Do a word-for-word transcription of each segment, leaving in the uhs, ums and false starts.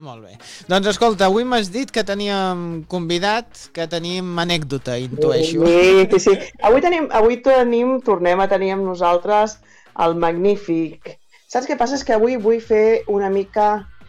Molt bé. Doncs escolta, avui m'has dit que teníem convidat, que tenim anècdota, intueixo. Sí, sí, sí. Avui tenim, avui tenim, tornem a tenir amb nosaltres el magnífic. Saps què passa? És que avui vull fer una mica...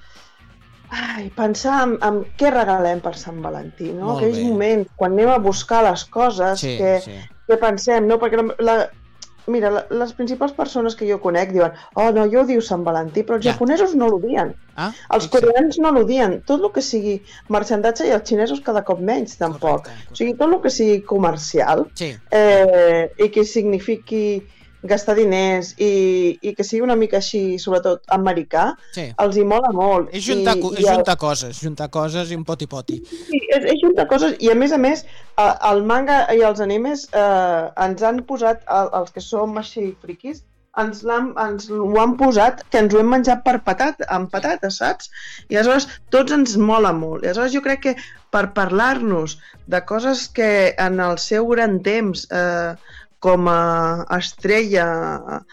Ai, pensar en, en què regalem per Sant Valentí, no? Molt Aquells bé. moments, quan anem a buscar les coses, Sí, que, sí. que pensem, no? Perquè la, la, mira, la, les principals persones que jo conec diuen oh, no, jo ho diu Sant Valentí, però els Ja. japonesos no l'odien. Ah, Els fixa't. coreans no l'odien. Tot el que sigui marxandatge i els xinesos cada cop menys, tampoc. Correcte, correcte. O sigui, tot el que sigui comercial Sí. eh, i que signifiqui gastar diners i, i que sigui una mica així, sobretot americà, Sí. els hi mola molt. És juntar, I, és i el- juntar coses, juntar coses i un poti-poti. Sí, és, és juntar coses i a més a més eh, el manga i els animes eh, ens han posat, el, els que som així friquis, ens, l'han, ens ho han posat que ens ho hem menjat per patat, amb patates, saps? I aleshores tots ens mola molt. I aleshores jo crec que per parlar-nos de coses que en el seu gran temps eh, com a estrella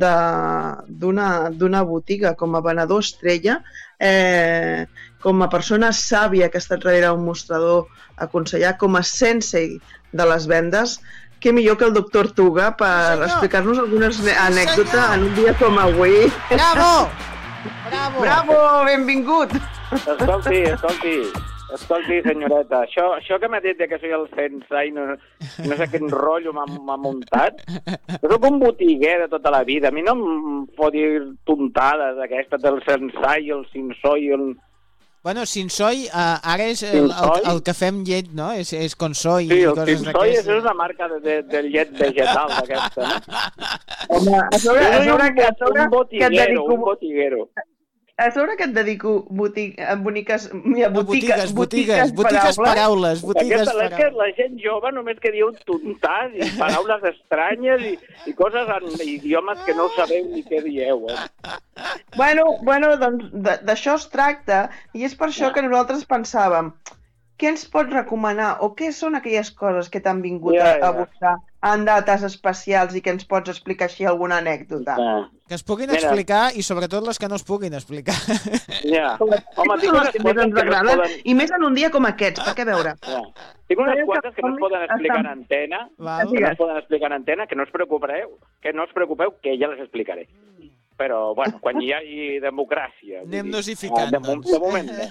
d'una botiga, com a venedor estrella, eh, com a persona sàvia que ha estat darrere un mostrador aconsellar, com a sensei de les vendes, què millor que el doctor Tuga per Senyor. explicar-nos algunes anècdotes Senyor. en un dia com avui. Bravo! Bravo! Bravo, benvingut! Escolti, escolti, escolti, senyoreta, això, això que m'ha dit de que soy el sensei, no, no sé quin rotllo m'ha m'ha muntat, jo soc un botiguer de tota la vida, a mi no em pot dir tontades aquestes del sensei, el sinsoi, el... Bueno, Sinsoi, uh, ara és el, el, Sinsoi? el que fem llet, no? És, és consoi Sí, i el coses sinsoi és d'aquestes. una marca de, de, de llet vegetal d'aquesta, no? Home, a sobre, Jo a soy sobre, un, que, a sobre un que et botiguero, dedico, un botiguero. a sobre que et dedico botig, a boniques, mira, No, botiques, botigues, botigues, botigues paraules, botigues Aquesta, és que paraules. la gent jove només que diu tontàs i paraules estranyes i, i coses en idiomes que no sabeu ni què dieu. Eh? Bueno, bueno, doncs de- d'això es tracta i és per això que nosaltres pensàvem què ens pots recomanar o què són aquelles coses que t'han vingut Ja, a, a ja. buscar en dates especials i que ens pots explicar així alguna anècdota? Ah, Que es puguin Mira. explicar i sobretot les que no es puguin explicar. ja. Home, Aquestes tinc són unes les que més quantes ens que no es agraden poden... i més en un dia com aquests, perquè a veure. Ja. Tinc unes Però quantes que no es poden explicar en antena, Val? que no es poden explicar en antena, que no us preocupareu, que no us preocupeu, que ja les explicaré. Però, bueno, quan hi hagi democràcia... vull Anem dir, dosificant, eh, de, mo- doncs. de moment, eh?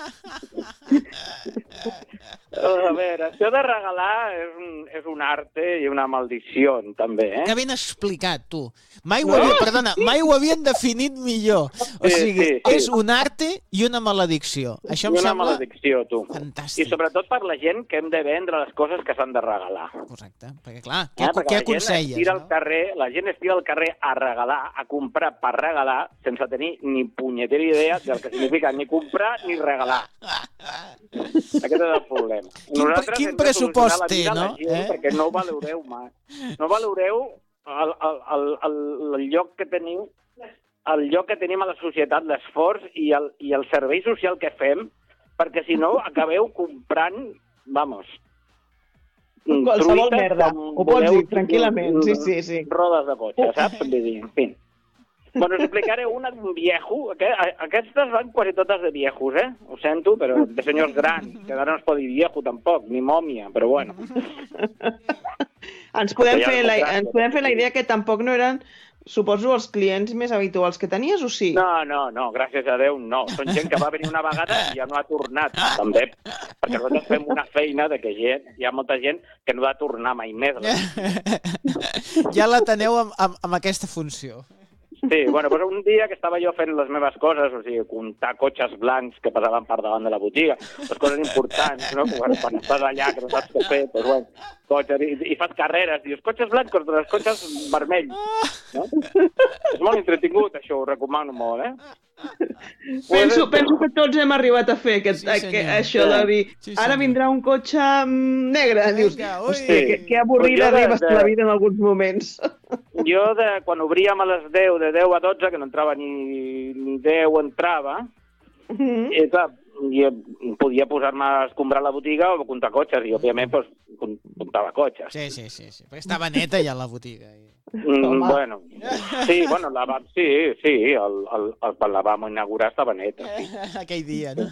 A veure, això de regalar és un, és un arte i una maldició, també, eh? Que ben explicat, tu. Mai ho havia, perdona, mai ho havien definit millor. O Sí, sigui, sí, sí. és un arte i una maledicció. Això em I una sembla... maledicció, tu. fantàstic. I sobretot per la gent que hem de vendre les coses que s'han de regalar. Correcte, perquè clar, Eh? què, Perquè què la gent es aconselles? tira al No? carrer, la gent es tira al carrer a regalar, a comprar per regalar, sense tenir ni punyetera idea del que significa ni comprar ni regalar. Aquest és el problema. Quin pre- quin hem de pressupost solucionar la té, vida a la no? gent Eh? Perquè no valoreu mai. No valoreu el, el, el, el, el lloc que teniu el lloc que tenim a la societat, l'esforç i, el, i el servei social que fem, perquè si no acabeu comprant, vamos, Qualsevol truites merda. com Ho pots voleu, dir tranquil·lament. Sí, sí, sí. rodes de cotxe, saps? Vull dir, en fi. Bueno, us explicaré una d'un viejo. Aqu- Aquestes van quasi totes de viejos, eh? Ho sento, però de senyors grans, que ara no es pot dir viejo tampoc, ni mòmia, però bueno. Ens podem, Ja fer la, democràcia. ens podem fer la idea que tampoc no eren, suposo, els clients més habituals que tenies, o sí? No, no, no, gràcies a Déu, no. Són gent que va venir una vegada i ja no ha tornat, també. Perquè nosaltres fem una feina de que gent, hi ha molta gent que no ha de tornar mai més. Ja la teneu amb, amb, amb aquesta funció. Sí, bueno, doncs un dia que estava jo fent les meves coses, o sigui, comptar cotxes blancs que passaven per davant de la botiga, les coses importants, no? Quan, quan estàs allà, que no saps què fer, doncs, bueno, cotxes, i, i fas carreres, dius, cotxes blancs contra els cotxes vermells, no? És molt entretingut, això, ho recomano molt, eh? Penso, penso que tots hem arribat a fer aquest, Sí, aquest, senyor. això de dir, Sí, ara senyor. vindrà un cotxe mm, negre. Dius, Vinga, ui. hòstia, que, que avorrida Pues jo de- arribes de- a la vida en alguns moments. Jo, de, quan obríem a les deu, de deu a dotze, que no entrava ni, ni deu entrava, Mhm. i clar, jo podia posar-me a escombrar la botiga o comptar cotxes, i òbviament doncs, com- comptava cotxes. Sí, sí, sí, sí, perquè estava neta ja la botiga. Mm, Home. bueno, sí, bueno, la, va- sí, sí, el, el, el, quan la vam inaugurar estava neta. Aquell dia, no?